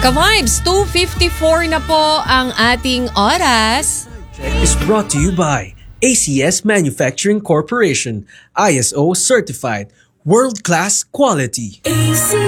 Ka-Vibes, 2:54 na po ang ating oras. Is brought to you by ACS Manufacturing Corporation, ISO certified, world-class quality.